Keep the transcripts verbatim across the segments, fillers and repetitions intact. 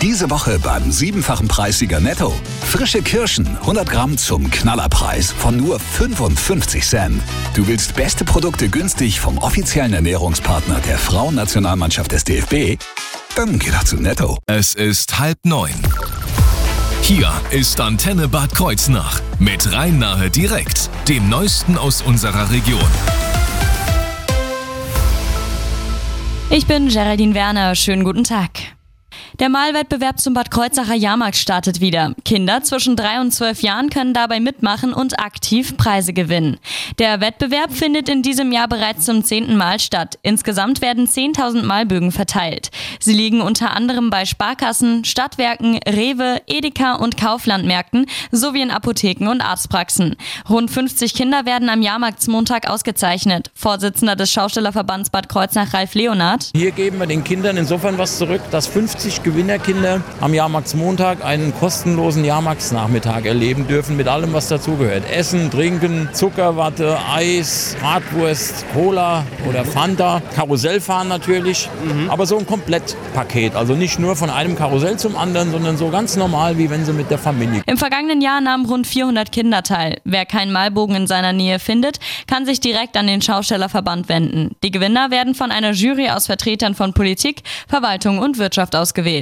Diese Woche beim siebenfachen Preissieger Netto. Frische Kirschen, hundert Gramm zum Knallerpreis von nur fünfundfünfzig Cent. Du willst beste Produkte günstig vom offiziellen Ernährungspartner der Frauennationalmannschaft des D F B? Dann geh doch zu Netto. Es ist halb neun. Hier ist Antenne Bad Kreuznach mit Rhein-Nahe direkt, dem Neuesten aus unserer Region. Ich bin Geraldine Werner, schönen guten Tag. Der Malwettbewerb zum Bad Kreuznacher Jahrmarkt startet wieder. Kinder zwischen drei und zwölf Jahren können dabei mitmachen und aktiv Preise gewinnen. Der Wettbewerb findet in diesem Jahr bereits zum zehnten Mal statt. Insgesamt werden zehntausend Malbögen verteilt. Sie liegen unter anderem bei Sparkassen, Stadtwerken, Rewe, Edeka und Kauflandmärkten sowie in Apotheken und Arztpraxen. Rund fünfzig Kinder werden am Jahrmarktsmontag ausgezeichnet. Vorsitzender des Schaustellerverbands Bad Kreuznach, Ralf Leonard. Hier geben wir den Kindern insofern was zurück, dass fünfzig Gewinnerkinder am Jahrmarktsmontag einen kostenlosen Jahrmarktsnachmittag erleben dürfen mit allem, was dazugehört. Essen, Trinken, Zuckerwatte, Eis, Bratwurst, Cola oder Fanta, Karussellfahren natürlich, mhm. aber so ein Komplettpaket. Also nicht nur von einem Karussell zum anderen, sondern so ganz normal, wie wenn sie mit der Familie. Im vergangenen Jahr nahmen rund vierhundert Kinder teil. Wer keinen Malbogen in seiner Nähe findet, kann sich direkt an den Schaustellerverband wenden. Die Gewinner werden von einer Jury aus Vertretern von Politik, Verwaltung und Wirtschaft ausgewählt.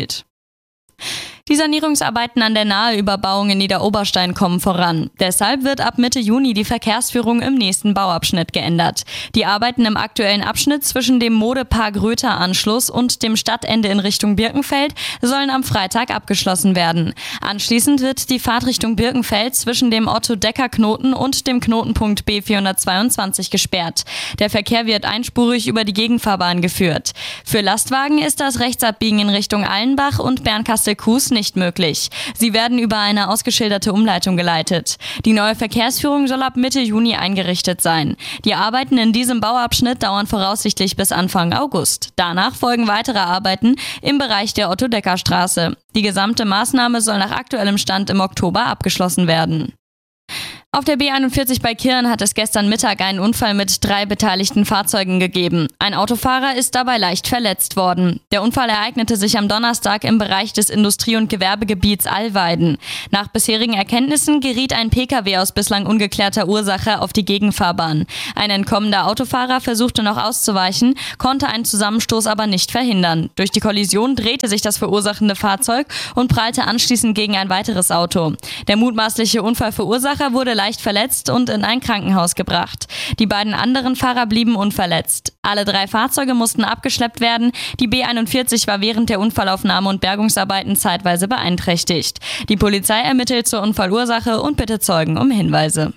Die Sanierungsarbeiten an der Naheüberbauung in Niederoberstein kommen voran. Deshalb wird ab Mitte Juni die Verkehrsführung im nächsten Bauabschnitt geändert. Die Arbeiten im aktuellen Abschnitt zwischen dem Modepark-Röther-Anschluss und dem Stadtende in Richtung Birkenfeld sollen am Freitag abgeschlossen werden. Anschließend wird die Fahrtrichtung Birkenfeld zwischen dem Otto-Decker-Knoten und dem Knotenpunkt B vierhundertzweiundzwanzig gesperrt. Der Verkehr wird einspurig über die Gegenfahrbahn geführt. Für Lastwagen ist das Rechtsabbiegen in Richtung Allenbach und Bernkastel-Kues nicht möglich. Sie werden über eine ausgeschilderte Umleitung geleitet. Die neue Verkehrsführung soll ab Mitte Juni eingerichtet sein. Die Arbeiten in diesem Bauabschnitt dauern voraussichtlich bis Anfang August. Danach folgen weitere Arbeiten im Bereich der Otto-Decker-Straße. Die gesamte Maßnahme soll nach aktuellem Stand im Oktober abgeschlossen werden. Auf der B einundvierzig bei Kirn hat es gestern Mittag einen Unfall mit drei beteiligten Fahrzeugen gegeben. Ein Autofahrer ist dabei leicht verletzt worden. Der Unfall ereignete sich am Donnerstag im Bereich des Industrie- und Gewerbegebiets Allweiden. Nach bisherigen Erkenntnissen geriet ein Pkw aus bislang ungeklärter Ursache auf die Gegenfahrbahn. Ein entkommender Autofahrer versuchte noch auszuweichen, konnte einen Zusammenstoß aber nicht verhindern. Durch die Kollision drehte sich das verursachende Fahrzeug und prallte anschließend gegen ein weiteres Auto. Der mutmaßliche Unfallverursacher wurde leicht verletzt und in ein Krankenhaus gebracht. Die beiden anderen Fahrer blieben unverletzt. Alle drei Fahrzeuge mussten abgeschleppt werden. Die B einundvierzig war während der Unfallaufnahme und Bergungsarbeiten zeitweise beeinträchtigt. Die Polizei ermittelt zur Unfallursache und bittet Zeugen um Hinweise.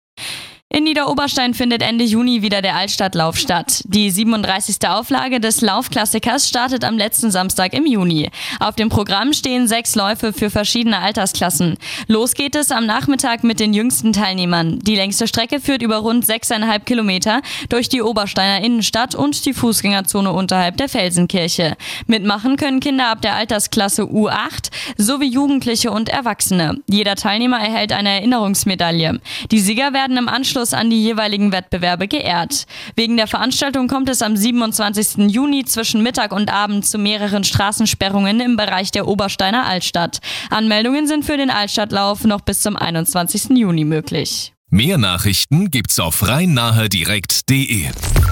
In Niederoberstein findet Ende Juni wieder der Altstadtlauf statt. Die siebenunddreißigste Auflage des Laufklassikers startet am letzten Samstag im Juni. Auf dem Programm stehen sechs Läufe für verschiedene Altersklassen. Los geht es am Nachmittag mit den jüngsten Teilnehmern. Die längste Strecke führt über rund sechseinhalb Kilometer durch die Obersteiner Innenstadt und die Fußgängerzone unterhalb der Felsenkirche. Mitmachen können Kinder ab der Altersklasse U acht sowie Jugendliche und Erwachsene. Jeder Teilnehmer erhält eine Erinnerungsmedaille. Die Sieger werden im Anschluss an die jeweiligen Wettbewerbe geehrt. Wegen der Veranstaltung kommt es am siebenundzwanzigsten Juni zwischen Mittag und Abend zu mehreren Straßensperrungen im Bereich der Obersteiner Altstadt. Anmeldungen sind für den Altstadtlauf noch bis zum einundzwanzigsten Juni möglich. Mehr Nachrichten gibt's auf rhein-nahe direkt punkt de.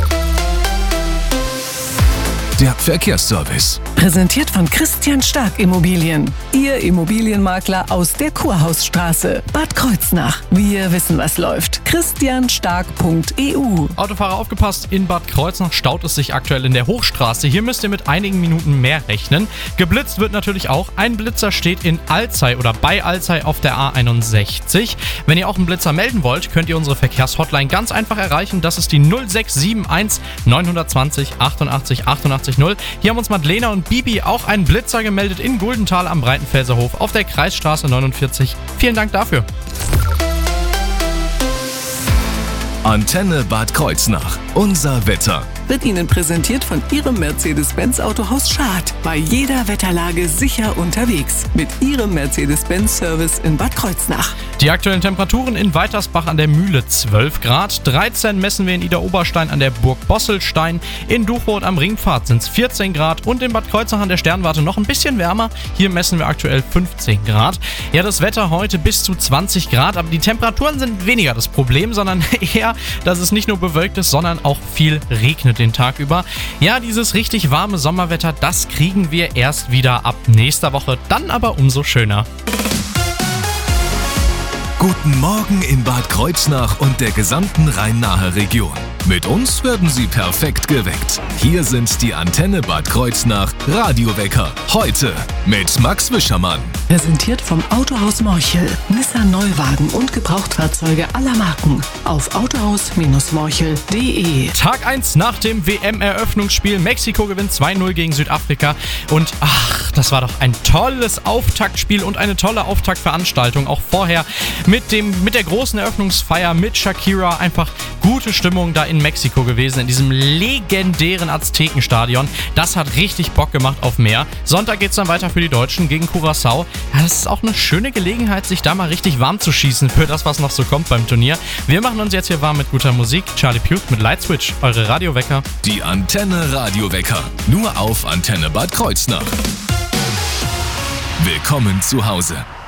Der Verkehrsservice. Präsentiert von Christian Stark Immobilien. Ihr Immobilienmakler aus der Kurhausstraße, Bad Kreuznach. Wir wissen, was läuft. christian stark punkt e u. Autofahrer aufgepasst, in Bad Kreuznach staut es sich aktuell in der Hochstraße. Hier müsst ihr mit einigen Minuten mehr rechnen. Geblitzt wird natürlich auch. Ein Blitzer steht in Alzey oder bei Alzey auf der A einundsechzig. Wenn ihr auch einen Blitzer melden wollt, könnt ihr unsere Verkehrshotline ganz einfach erreichen. Das ist die null sechs sieben eins neun zwei null achtundachtzig achtundachtzig null. Hier haben uns Madlena und Bibi auch einen Blitzer gemeldet in Guldenthal am Breitenfelser Hof auf der Kreisstraße neunundvierzig. Vielen Dank dafür. Antenne Bad Kreuznach. Unser Wetter. wird Ihnen präsentiert von Ihrem Mercedes-Benz Autohaus Schad. Bei jeder Wetterlage sicher unterwegs. Mit Ihrem Mercedes-Benz-Service in Bad Kreuznach. Die aktuellen Temperaturen in Weitersbach an der Mühle zwölf Grad, dreizehn messen wir in Idar-Oberstein an der Burg Bosselstein, in Duchroth am Ringpfad sind es vierzehn Grad und in Bad Kreuznach an der Sternwarte noch ein bisschen wärmer. Hier messen wir aktuell fünfzehn Grad. Ja, das Wetter heute bis zu zwanzig Grad, aber die Temperaturen sind weniger das Problem, sondern eher, dass es nicht nur bewölkt ist, sondern auch viel regnet den Tag über. Ja, dieses richtig warme Sommerwetter, das kriegen wir erst wieder ab nächster Woche, dann aber umso schöner. Guten Morgen in Bad Kreuznach und der gesamten Rhein-Nahe Region. Mit uns werden Sie perfekt geweckt. Hier sind die Antenne Bad Kreuznach Radiowecker. Heute mit Max Wischermann. Präsentiert vom Autohaus Morchel. Nissan Neuwagen und Gebrauchtfahrzeuge aller Marken. Auf autohaus morchel punkt de. Tag eins nach dem W M-Eröffnungsspiel. Mexiko gewinnt zwei null gegen Südafrika. Und ach, das war doch ein tolles Auftaktspiel und eine tolle Auftaktveranstaltung. Auch vorher mit, dem, mit der großen Eröffnungsfeier mit Shakira. Einfach gute Stimmung da in Mexiko gewesen, in diesem legendären Aztekenstadion. Das hat richtig Bock gemacht auf mehr. Sonntag geht's dann weiter für die Deutschen gegen Curaçao. Ja, das ist auch eine schöne Gelegenheit, sich da mal richtig warm zu schießen für das, was noch so kommt beim Turnier. Wir machen uns jetzt hier warm mit guter Musik. Charlie Puth mit Lightswitch, eure Radiowecker. Die Antenne Radiowecker, nur auf Antenne Bad Kreuznach. Willkommen zu Hause.